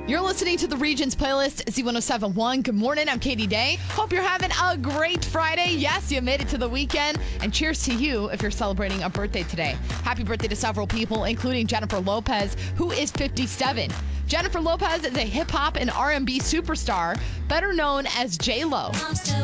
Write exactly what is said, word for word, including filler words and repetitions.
You're listening to the Regions playlist, Z one oh seven point one. Good morning, I'm Katie Day. Hope you're having a great Friday. Yes, you made it to the weekend. And cheers to you if you're celebrating a birthday today. Happy birthday to several people, including Jennifer Lopez, who is fifty-seven. Jennifer Lopez is a hip-hop and R and B superstar, better known as J Lo.